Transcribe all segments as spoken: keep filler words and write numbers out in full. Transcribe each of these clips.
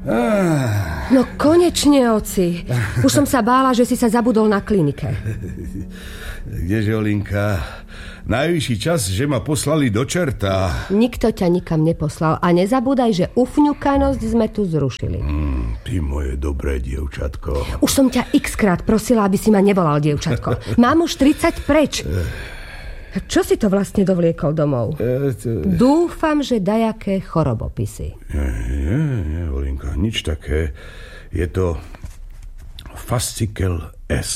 Ah. No konečne, oci. Už som sa bála, že si sa zabudol na klinike. Kdeže, Olinka? Najvyšší čas, že ma poslali do čerta. Nikto ťa nikam neposlal. A nezabúdaj, že ufňukanosť sme tu zrušili. Mm, ty moje dobré dievčatko. Už som ťa x-krát prosila, aby si ma nevolal dievčatko. Mám už tridsať preč. Čo si to vlastne dovliekol domov? E, to... Dúfam, že dajaké chorobopisy. Nie, nie, nie, Olinka, nič také. Je to fascikel S.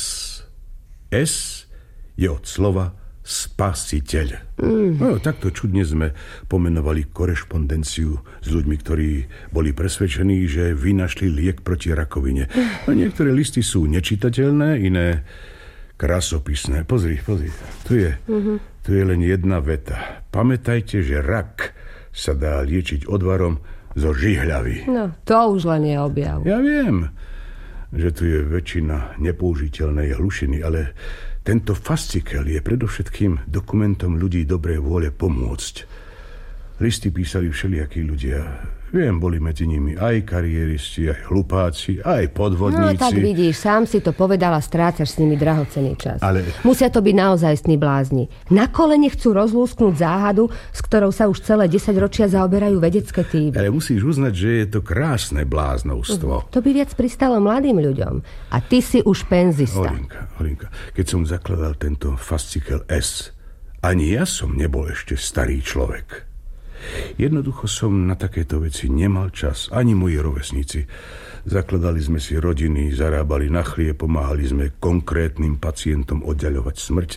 S je od slova spasiteľ. Mm. No, takto čudne sme pomenovali korešpondenciu s ľuďmi, ktorí boli presvedčení, že vynašli liek proti rakovine. No, niektoré listy sú nečitateľné, iné krasopisné. Pozri, pozri. Tu je, mm-hmm. tu je len jedna veta. Pamätajte, že rak sa dá liečiť odvarom zo žihľavy. No, to už len je objav. Ja viem, že tu je väčšina nepoužiteľnej hlušiny, ale tento fascikel je predovšetkým dokumentom ľudí dobrej vôle pomôcť. Listy písali všelijakí ľudia. Viem, boli medzi nimi aj kariéristi, aj hlupáci, aj podvodníci. No tak vidíš, sám si to povedal a strácaš s nimi drahocenný čas. Ale... Musia to byť naozajstní blázni. Na kolene chcú rozlúsknuť záhadu, s ktorou sa už celé desaťročia zaoberajú vedecké týmy. Ale musíš uznať, že je to krásne bláznovstvo. Uh, to by viac pristalo mladým ľuďom. A ty si už penzista. Olinka, Olinka, keď som zakladal tento fascikel S, ani ja som nebol ešte starý človek. Jednoducho som na takéto veci nemal čas, ani moji rovesníci. Zakladali sme si rodiny, zarábali na chlieb, pomáhali sme konkrétnym pacientom oddaľovať smrť.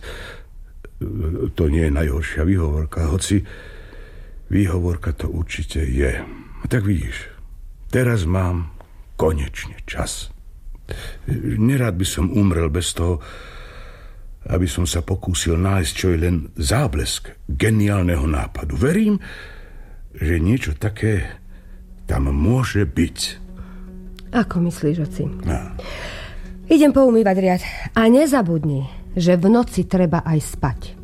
To nie je najhoršia výhovorka, hoci výhovorka to určite je. Tak vidíš, teraz mám konečne čas. Nerád by som umrel bez toho, aby som sa pokúsil nájsť, čo je len záblesk geniálneho nápadu. Verím, že niečo také tam môže byť. Ako myslíš, oci? No. Idem poumývať riad. A nezabudni, že v noci treba aj spať.